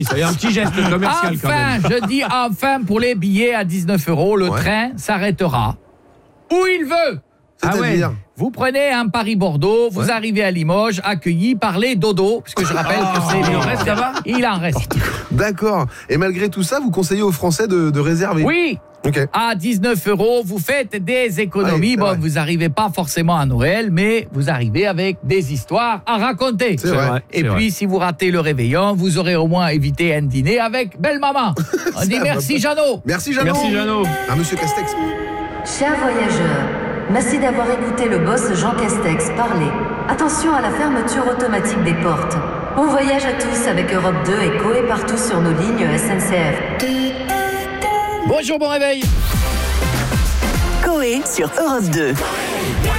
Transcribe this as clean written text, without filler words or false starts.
Il y a un petit geste commercial quand même. Je dis enfin, pour les billets à 19 €, le train s'arrêtera où il veut. C'est-à-dire Vous prenez un Paris-Bordeaux, vous arrivez à Limoges, accueilli par les dodos, puisque je rappelle que c'est... Il en reste là-bas ? Il en reste. D'accord. Et malgré tout ça, vous conseillez aux Français de réserver? Oui. Ok. À 19 €, vous faites des économies. Ouais, vous n'arrivez pas forcément à Noël, mais vous arrivez avec des histoires à raconter. C'est vrai. Et puis, si vous ratez le réveillon, vous aurez au moins évité un dîner avec belle-maman. On dit merci, Jeannot. Merci, Jeannot. Merci, Jeannot. Monsieur Castex. Chers voyageurs, merci d'avoir écouté le boss Jean Castex parler. Attention à la fermeture automatique des portes. Bon voyage à tous avec Europe 2 et Coé partout sur nos lignes SNCF. Bonjour, bon réveil. Coé sur Europe 2.